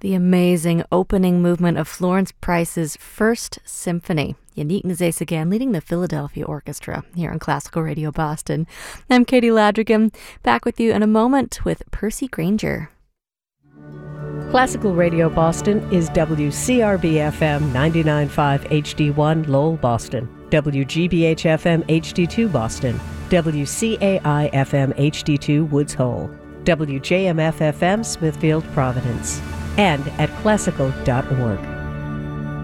The amazing opening movement of Florence Price's First Symphony. Yannick Nézet-Séguin leading the Philadelphia Orchestra here on Classical Radio Boston. I'm Katie Ladrigan, back with you in a moment with Percy Granger. Classical Radio Boston is WCRB-FM 99.5 HD1 Lowell, Boston, WGBH-FM HD2 Boston, WCAI-FM HD2 Woods Hole, WJMF-FM Smithfield, Providence, and at classical.org.